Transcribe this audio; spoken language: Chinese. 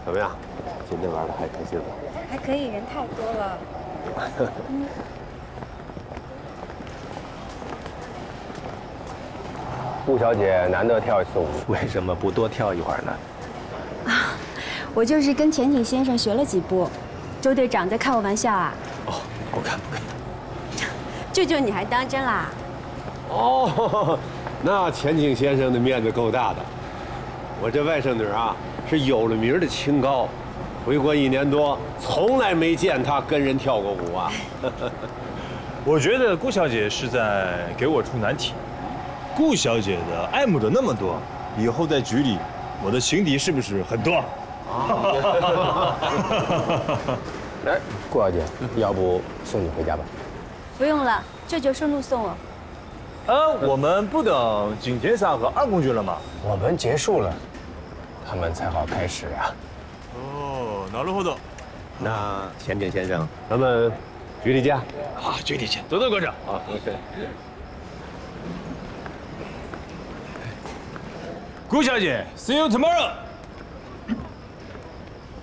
怎么样？今天玩的还开心吗？ 还可以，人太多了。 顾小姐难得跳一次舞， 为什么不多跳一会儿呢？ 啊，我就是跟钱景先生学了几步。周队长在开我玩笑啊？ 哦，不敢。 舅舅你还当真啦？ 哦，那钱景先生的面子够大的。我这外甥女啊，是有了名的清高，回国1年多，从来没见她跟人跳过舞啊。 我觉得顾小姐是在给我出难题。顾小姐的爱慕者那么多，以后在局里，我的情敌是不是很多？ 来，顾小姐，要不送你回家吧？ 不用了，舅舅顺路送我。 我们不等景天萨和二公爵了吗？ 我们结束了，他们才好开始啊。 哦，なるほど。 那钱景先生， 咱们局里见。 啊，局里见，走馆长。 啊，OK。 顾小姐 ，See you tomorrow。